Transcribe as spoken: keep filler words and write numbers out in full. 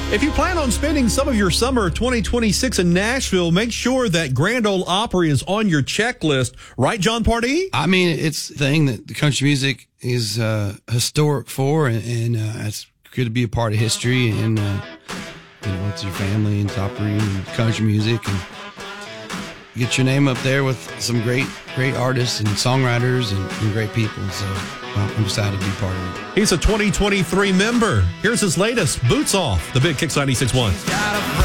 If you plan on spending some of your summer twenty twenty-six in Nashville, make sure that Grand Ole Opry is on your checklist. Right, John Pardee? I mean, it's the thing that the country music is uh, historic for, and, and uh, it's good to be a part of history. And, uh, you know, it's your family and it's Opry and country music. And get your name up there with some great, great artists and songwriters and, and great people. So well, I'm excited to be part of it. He's a twenty twenty-three member. Here's his latest, Boots Off, the Big Kicks ninety-six point one.